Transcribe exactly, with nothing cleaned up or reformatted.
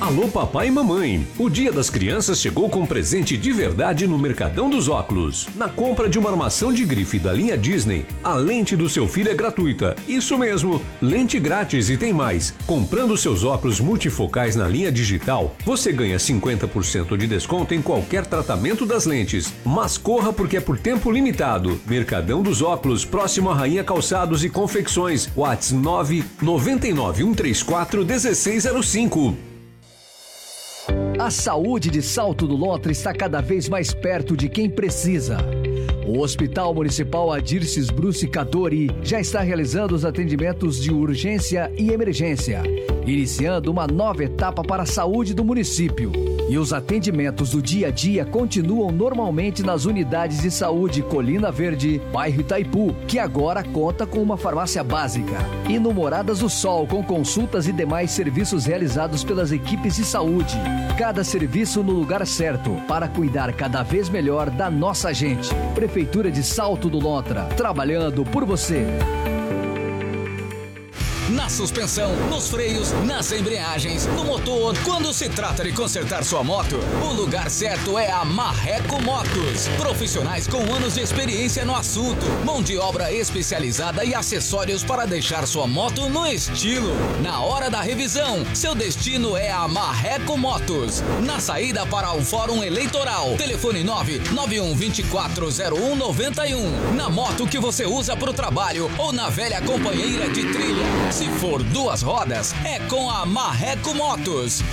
Alô papai e mamãe, o dia das crianças chegou com um presente de verdade no Mercadão dos Óculos. Na compra de uma armação de grife da linha Disney, a lente do seu filho é gratuita. Isso mesmo, lente grátis e tem mais. Comprando seus óculos multifocais na linha digital, você ganha cinquenta por cento de desconto em qualquer tratamento das lentes. Mas corra porque é por tempo limitado. Mercadão dos Óculos, próximo a Rainha Calçados e Confecções. WhatsApp nove nove nove um três quatro um seis zero cinco. A saúde de Salto do Lontra está cada vez mais perto de quem precisa. O Hospital Municipal Adirces Bruce Cadori já está realizando os atendimentos de urgência e emergência, iniciando uma nova etapa para a saúde do município. E os atendimentos do dia a dia continuam normalmente nas unidades de saúde Colina Verde, bairro Itaipu, que agora conta com uma farmácia básica. E no Moradas do Sol, com consultas e demais serviços realizados pelas equipes de saúde. Cada serviço no lugar certo, para cuidar cada vez melhor da nossa gente. Prefeitura de Salto do Lontra, trabalhando por você. Na suspensão, nos freios, nas embreagens, no motor. Quando se trata de consertar sua moto, o lugar certo é a Marreco Motos. Profissionais com anos de experiência no assunto, mão de obra especializada e acessórios para deixar sua moto no estilo. Na hora da revisão, seu destino é a Marreco Motos. Na saída para o Fórum Eleitoral, telefone nove nove um dois quatro zero um nove um. Na moto que você usa para o trabalho ou na velha companheira de trilha. Se for duas rodas, é com a Marreco Motos.